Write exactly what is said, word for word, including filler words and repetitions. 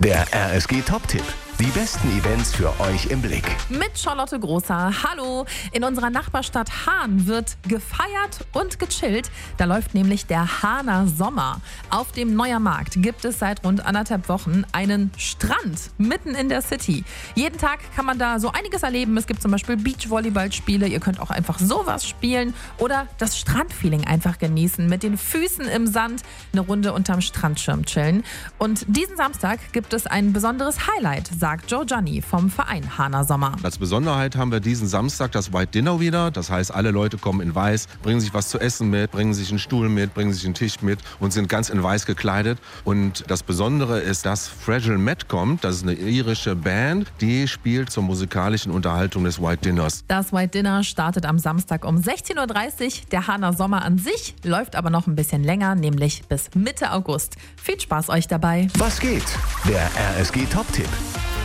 Der R S G-Top-Tipp. Die besten Events für euch im Blick. Mit Charlotte Großer. Hallo! In unserer Nachbarstadt Hahn wird gefeiert und gechillt. Da läuft nämlich der Hahner Sommer. Auf dem Neuer Markt gibt es seit rund anderthalb Wochen einen Strand mitten in der City. Jeden Tag kann man da so einiges erleben. Es gibt zum Beispiel Beachvolleyballspiele. Ihr könnt auch einfach sowas spielen oder das Strandfeeling einfach genießen. Mit den Füßen im Sand eine Runde unterm Strandschirm chillen. Und diesen Samstag gibt es ein besonderes Highlight, sagt Joe Gianni vom Verein Hahner Sommer. Als Besonderheit haben wir diesen Samstag das White Dinner wieder. Das heißt, alle Leute kommen in weiß, bringen sich was zu essen mit, bringen sich einen Stuhl mit, bringen sich einen Tisch mit und sind ganz in weiß gekleidet. Und das Besondere ist, dass Fragile Matt kommt. Das ist eine irische Band, die spielt zur musikalischen Unterhaltung des White Dinners. Das White Dinner startet am Samstag um sechzehn Uhr dreißig. Der Hahner Sommer an sich läuft aber noch ein bisschen länger, nämlich bis Mitte August. Viel Spaß euch dabei. Was geht? Der R S G-Top-Tipp.